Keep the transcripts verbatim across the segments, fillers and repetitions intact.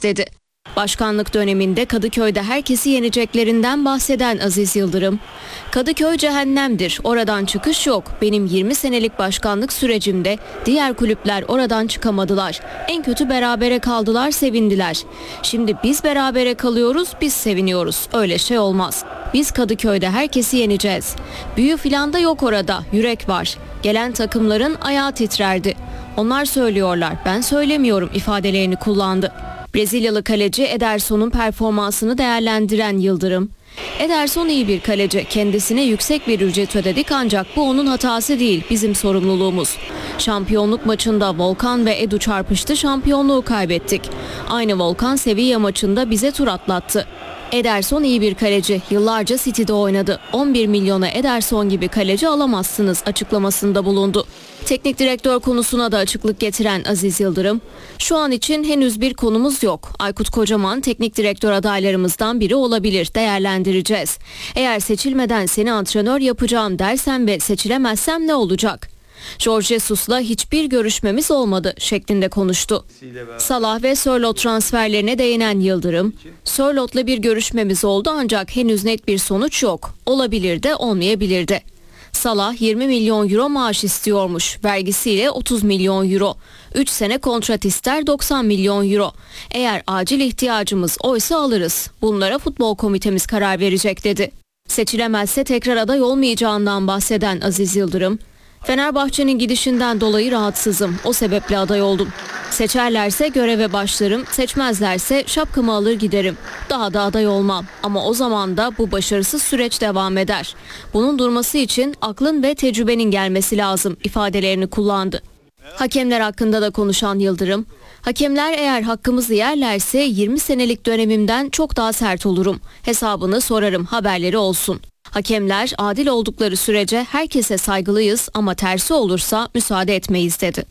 dedi. Başkanlık döneminde Kadıköy'de herkesi yeneceklerinden bahseden Aziz Yıldırım, "Kadıköy cehennemdir, oradan çıkış yok. Benim yirmi senelik başkanlık sürecimde diğer kulüpler oradan çıkamadılar. En kötü berabere kaldılar, sevindiler. Şimdi biz berabere kalıyoruz, biz seviniyoruz. Öyle şey olmaz. Biz Kadıköy'de herkesi yeneceğiz. Büyü filan da yok orada, yürek var. Gelen takımların ayağı titrerdi. Onlar söylüyorlar, ben söylemiyorum" ifadelerini kullandı. Brezilyalı kaleci Ederson'un performansını değerlendiren Yıldırım, "Ederson iyi bir kaleci, kendisine yüksek bir ücret ödedik ancak bu onun hatası değil, bizim sorumluluğumuz. Şampiyonluk maçında Volkan ve Edu çarpıştı, şampiyonluğu kaybettik. Aynı Volkan Sevilla maçında bize tur atlattı. Ederson iyi bir kaleci, yıllarca City'de oynadı. on bir milyona Ederson gibi kaleci alamazsınız" açıklamasında bulundu. Teknik direktör konusuna da açıklık getiren Aziz Yıldırım, "Şu an için henüz bir konumuz yok. Aykut Kocaman teknik direktör adaylarımızdan biri olabilir, değerlendireceğiz. Eğer seçilmeden seni antrenör yapacağım dersem ve seçilemezsem ne olacak? Jorge Jesus'la hiçbir görüşmemiz olmadı" şeklinde konuştu. Salah ve Sörloth transferlerine değinen Yıldırım, "Sörloth'la bir görüşmemiz oldu ancak henüz net bir sonuç yok. Olabilir de olmayabilir de. Salah yirmi milyon euro maaş istiyormuş, vergisiyle otuz milyon euro. üç sene kontrat ister, doksan milyon euro. Eğer acil ihtiyacımız oysa alırız. Bunlara futbol komitemiz karar verecek" dedi. Seçilemezse tekrar aday olmayacağından bahseden Aziz Yıldırım, "Fenerbahçe'nin gidişinden dolayı rahatsızım. O sebeple aday oldum. Seçerlerse göreve başlarım, seçmezlerse şapkamı alır giderim. Daha da aday olmam. Ama o zaman da bu başarısız süreç devam eder. Bunun durması için aklın ve tecrübenin gelmesi lazım" ifadelerini kullandı. Hakemler hakkında da konuşan Yıldırım, "Hakemler eğer hakkımızı yerlerse yirmi senelik dönemimden çok daha sert olurum. Hesabını sorarım, haberleri olsun. Hakemler adil oldukları sürece herkese saygılıyız ama tersi olursa müsaade etmeyiz" dedi.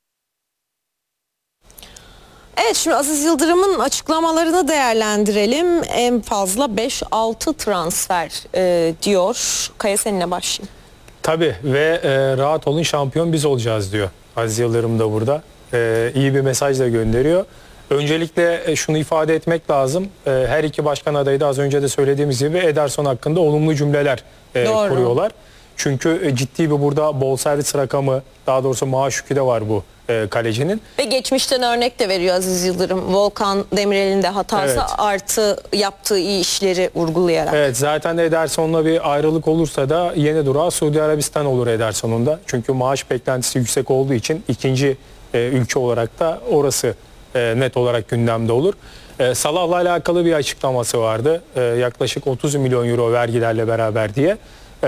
Evet, şimdi Aziz Yıldırım'ın açıklamalarını değerlendirelim. En fazla beş altı transfer e, diyor. Kaya, seninle başlayayım. Tabii ve e, rahat olun, şampiyon biz olacağız diyor Aziz Yıldırım da burada. E, iyi bir mesaj da gönderiyor. Öncelikle e, şunu ifade etmek lazım. E, her iki başkan adayı da az önce de söylediğimiz gibi Ederson hakkında olumlu cümleler e, kuruyorlar. Çünkü e, ciddi bir burada bonservis rakamı, daha doğrusu maaş yükü de var bu e, kalecinin. Ve geçmişten örnek de veriyor Aziz Yıldırım. Volkan Demirel'in de hatası, evet, artı yaptığı iyi işleri vurgulayarak. Evet, zaten Ederson'la bir ayrılık olursa da yeni durağı Suudi Arabistan olur Ederson'un da. Çünkü maaş beklentisi yüksek olduğu için ikinci e, ülke olarak da orası e, net olarak gündemde olur. E, Salah'la alakalı bir açıklaması vardı. E, yaklaşık otuz milyon euro vergilerle beraber diye.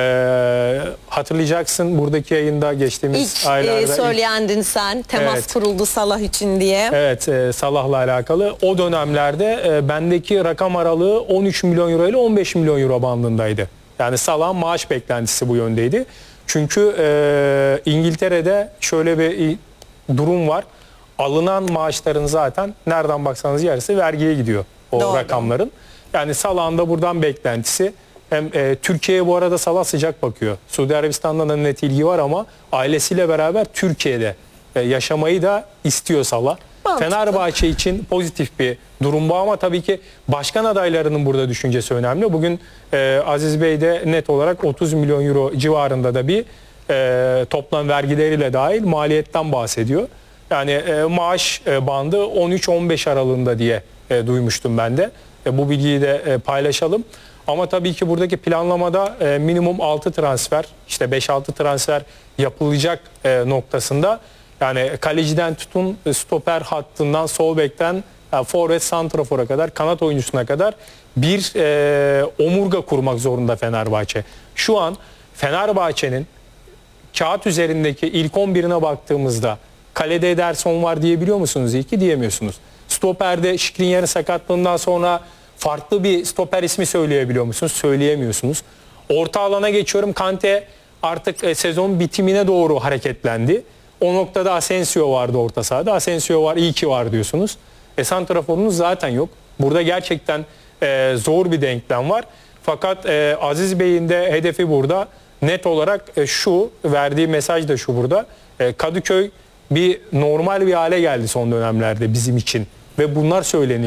Ee, hatırlayacaksın buradaki yayında geçtiğimiz ilk, aylarda. İlk söyleyendin sen. Temas evet. kuruldu Salah için diye. Evet, e, Salah'la alakalı. O dönemlerde e, bendeki rakam aralığı on üç milyon euro ile on beş milyon euro bandındaydı. Yani Salah'ın maaş beklentisi bu yöndeydi. Çünkü e, İngiltere'de şöyle bir durum var. Alınan maaşların zaten nereden baksanız yarısı vergiye gidiyor o Doğru. rakamların. Yani Salah'ın da buradan beklentisi. Hem e, Türkiye'ye bu arada Salah sıcak bakıyor. Suudi Arabistan'dan da net ilgi var ama ailesiyle beraber Türkiye'de e, yaşamayı da istiyor Salah. Mantıklı. Fenerbahçe için pozitif bir durum bu ama tabii ki başkan adaylarının burada düşüncesi önemli. Bugün e, Aziz Bey de net olarak otuz milyon euro civarında da bir e, toplam vergileriyle dahil maliyetten bahsediyor. Yani e, maaş e, bandı on üç on beş aralığında diye e, duymuştum ben de. E, bu bilgiyi de e, paylaşalım. Ama tabii ki buradaki planlamada e, minimum altı transfer, işte beş altı transfer yapılacak e, noktasında. Yani kaleciden tutun stoper hattından, sol bekten yani forvet, santrafora kadar, kanat oyuncusuna kadar bir e, omurga kurmak zorunda Fenerbahçe. Şu an Fenerbahçe'nin kağıt üzerindeki ilk on birine baktığımızda kalede Ederson var diyebiliyor musunuz? İyi ki diyemiyorsunuz. Stoper'de Skriniar'ın sakatlığından sonra farklı bir stoper ismi söyleyebiliyor musunuz? Söyleyemiyorsunuz. Orta alana geçiyorum. Kante artık e, sezon bitimine doğru hareketlendi. O noktada Asensio vardı orta sahada. Asensio var, iyi ki var diyorsunuz. E santraforunuz zaten yok. Burada gerçekten e, zor bir denklem var. Fakat e, Aziz Bey'in de hedefi burada net olarak e, şu, verdiği mesaj da şu burada. E, Kadıköy bir normal bir hale geldi son dönemlerde bizim için. Ve bunlar söyleniyor.